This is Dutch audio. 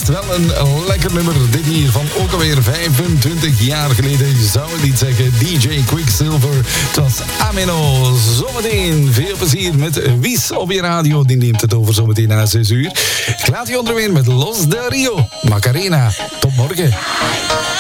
best wel een lekker nummer. Dit hier van ook alweer 25 jaar geleden. Je zou het niet zeggen. DJ Quicksilver. Het was Ameno. Zometeen veel plezier met Wies op je radio. Die neemt het over zometeen na 6 uur. Ik laat je onderweg met Los de Rio. Macarena. Tot morgen.